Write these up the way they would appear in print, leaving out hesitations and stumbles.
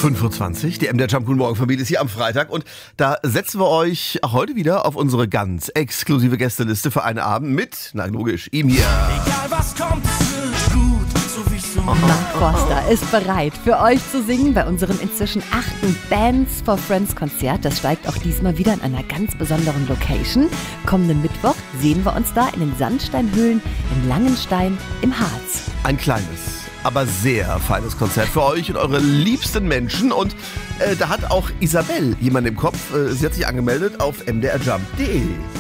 5:20 Uhr, die MDR Jump Guten Morgen Familie ist hier am Freitag und da setzen wir euch auch heute wieder auf unsere ganz exklusive Gästeliste für einen Abend mit, na logisch, ihm hier. Egal was kommt, es wird gut, so wie so. Mark Forster ist bereit für euch zu singen bei unserem inzwischen 8. Bands for Friends Konzert. Das steigt auch diesmal wieder in einer ganz besonderen Location. Kommenden Mittwoch sehen wir uns da in den Sandsteinhöhlen in Langenstein im Harz. Ein kleines, aber sehr feines Konzert für euch und eure liebsten Menschen. Und da hat auch Isabel jemanden im Kopf. Sie hat sich angemeldet auf mdrjump.de.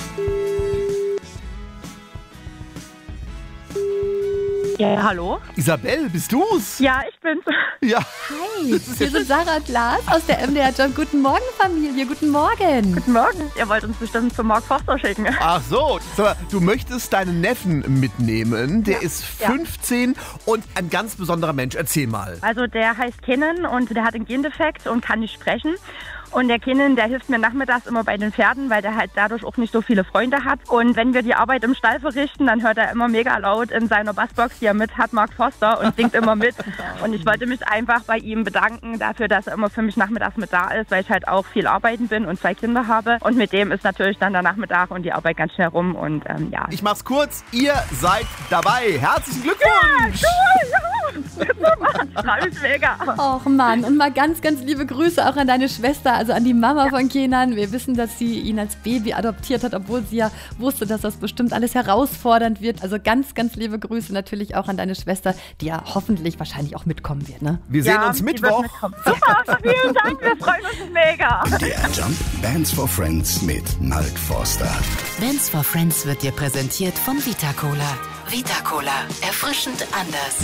Ja, hallo? Isabel, bist du's? Ja, ich bin's. Ja. Hi, wir sind Sarah und Lars aus der MDR Jump Guten Morgen Familie. Guten Morgen. Guten Morgen. Ihr wollt uns bestimmt zu Mark Forster schicken. Ach so. Sag mal, du möchtest deinen Neffen mitnehmen. Der ist 15 und ein ganz besonderer Mensch. Erzähl mal. Also der heißt Kennen und der hat einen Gendefekt und kann nicht sprechen. Und der Kennen, der hilft mir nachmittags immer bei den Pferden, weil der halt dadurch auch nicht so viele Freunde hat. Und wenn wir die Arbeit im Stall verrichten, dann hört er immer mega laut in seiner Bassbox, die er mit hat, Mark Forster, und singt immer mit. Und ich wollte mich einfach bei ihm bedanken dafür, dass er immer für mich nachmittags mit da ist, weil ich halt auch viel arbeiten bin und 2 Kinder habe. Und mit dem ist natürlich dann der Nachmittag und die Arbeit ganz schnell rum. Und ja. Ich mach's kurz. Ihr seid dabei. Herzlichen Glückwunsch. Ich freue mich mega. Och Mann, und mal ganz, ganz liebe Grüße auch an deine Schwester, also an die Mama von Kenan. Wir wissen, dass sie ihn als Baby adoptiert hat, obwohl sie ja wusste, dass das bestimmt alles herausfordernd wird. Also ganz, ganz liebe Grüße natürlich auch an deine Schwester, die ja hoffentlich wahrscheinlich auch mitkommen wird, ne? Wir sehen uns Mittwoch. Super, vielen Dank, wir freuen uns mega. Der Jump Bands for Friends mit Mark Forster. Bands for Friends wird dir präsentiert von Vita Cola. Vita Cola, erfrischend anders.